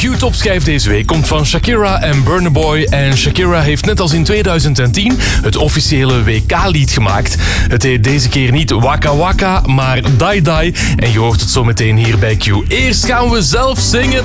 Q-topschijf deze week komt van Shakira en Burna Boy. En Shakira heeft net als in 2010 het officiële WK-lied gemaakt. Het heet deze keer niet Waka Waka, maar Die Die. En je hoort het zo meteen hier bij Q. Eerst gaan we zelf zingen.